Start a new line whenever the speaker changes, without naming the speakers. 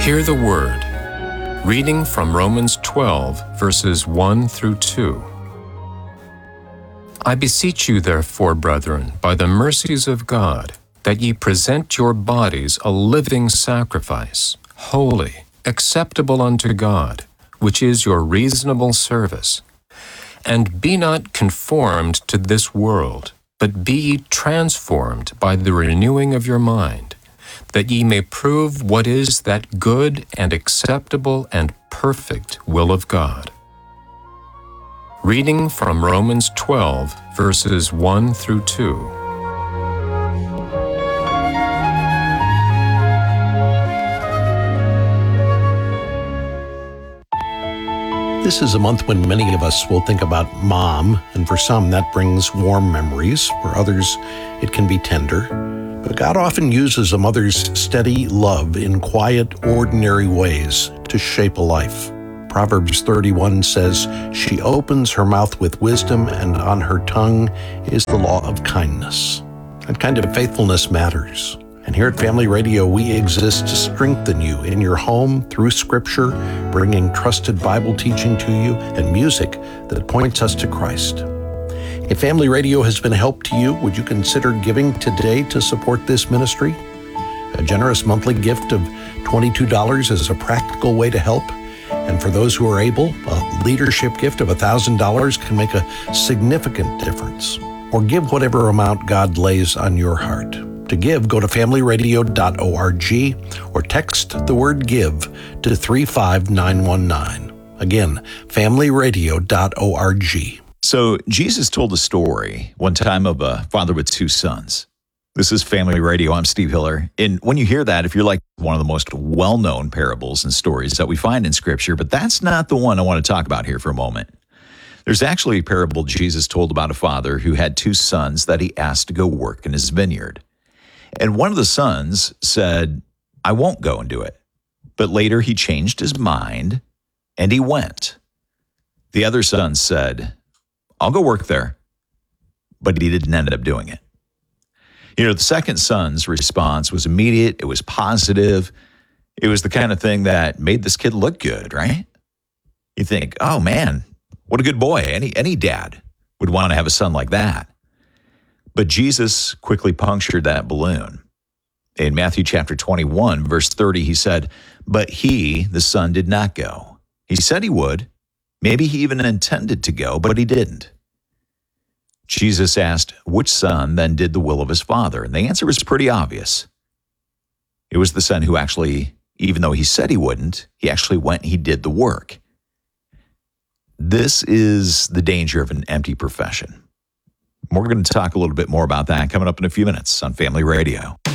Hear the Word. Reading from Romans 12, verses 1 through 2. I beseech you, therefore, brethren, by the mercies of God, that ye present your bodies a living sacrifice, holy, acceptable unto God, which is your reasonable service. And be not conformed to this world, but be ye transformed by the renewing of your mind, that ye may prove what is that good and acceptable and perfect will of God. Reading from Romans 12, verses 1 through 2.
This is a month when many of us will think about Mom, and for some that brings warm memories. For others, it can be tender. But God often uses a mother's steady love in quiet, ordinary ways to shape a life. Proverbs 31 says, "She opens her mouth with wisdom, and on her tongue is the law of kindness." That kind of faithfulness matters. And here at Family Radio, we exist to strengthen you in your home through Scripture, bringing trusted Bible teaching to you and music that points us to Christ. If Family Radio has been a help to you, would you consider giving today to support this ministry? A generous monthly gift of $22 is a practical way to help. And for those who are able, a leadership gift of $1,000 can make a significant difference. Or give whatever amount God lays on your heart. To give, go to familyradio.org or text the word GIVE to 35919. Again, familyradio.org.
So Jesus told a story one time of a father with two sons. This is Family Radio. I'm Steve Hiller. And when you hear that, if you're like one of the most well-known parables and stories that we find in Scripture, but that's not the one I want to talk about here for a moment. There's actually a parable Jesus told about a father who had two sons that he asked to go work in his vineyard. And one of the sons said, "I won't go and do it." But later he changed his mind and he went. The other son said, "I'll go work there." But he didn't end up doing it. The second son's response was immediate. It was positive. It was the kind of thing that made this kid look good, right? You think, oh man, what a good boy. Any dad would want to have a son like that. But Jesus quickly punctured that balloon. In Matthew chapter 21, verse 30, he said, "But he, the son, did not go. He said he would. Maybe he even intended to go, but he didn't." Jesus asked, which son then did the will of his father? And the answer was pretty obvious. It was the son who actually, even though he said he wouldn't, he actually went and he did the work. This is the danger of an empty profession. We're going to talk a little bit more about that coming up in a few minutes on Family Radio.